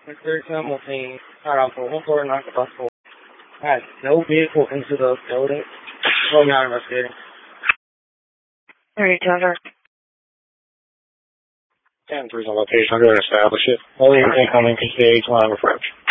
Mr. Hamilton, around 4 non-possible. Has no vehicle into the building. Oh, now investigating. Alright, Tyler. 10-3's on location. I'm going to establish it. Only incoming to stage line approach.